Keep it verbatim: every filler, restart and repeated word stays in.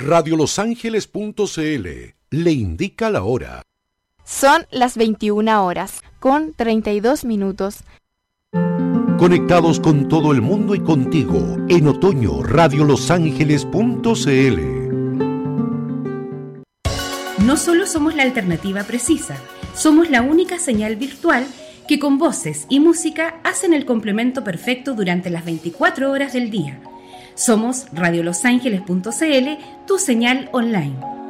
radio los ángeles punto c l le indica la hora. Son las veintiuna horas, con treinta y dos minutos. Conectados con todo el mundo y contigo, en otoño, radio los ángeles punto c l. No solo somos la alternativa precisa, somos la única señal virtual que con voces y música hacen el complemento perfecto durante las veinticuatro horas del día. Somos radio los ángeles punto c l, tu señal online.